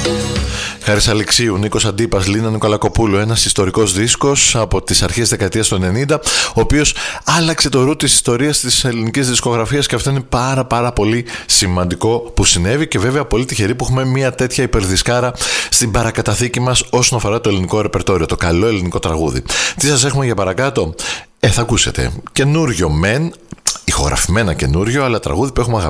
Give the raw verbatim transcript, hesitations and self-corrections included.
Χάρης Αλεξίου, Νίκος Αντίπας, Λίνα Νικολακοπούλου. Ένας ιστορικός δίσκος από τις αρχές δεκαετίας του ενενήντα, ο οποίος άλλαξε το ρου της ιστορίας της ελληνικής δισκογραφίας, και αυτό είναι πάρα πάρα πολύ σημαντικό που συνέβη, και βέβαια πολύ τυχεροί που έχουμε μια τέτοια υπερδισκάρα στην παρακαταθήκη μας όσον αφορά το ελληνικό ρεπερτόριο, το καλό ελληνικό τραγούδι. Τι σας έχουμε για παρακάτω? Ε, θα ακούσετε καινούριο μεν, ηχογραφημένα καινούριο, αλλά τραγούδι που έχουμε αγαπήσει